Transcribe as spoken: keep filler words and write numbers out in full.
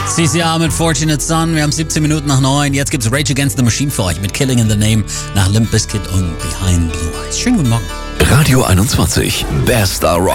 C C R mit Fortunate Son. Wir haben siebzehn Minuten nach neun. Jetzt gibt's Rage Against the Machine für euch mit Killing in the Name nach Limp Bizkit und Behind Blue Eyes. Schönen guten Morgen. Radio einundzwanzig, Best Star Rock.